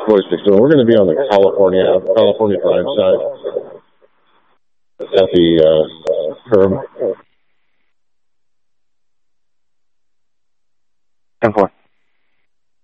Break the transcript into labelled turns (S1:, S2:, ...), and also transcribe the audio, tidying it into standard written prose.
S1: joystick. So we're going to be on the California Drive side at the curb.
S2: 10-4.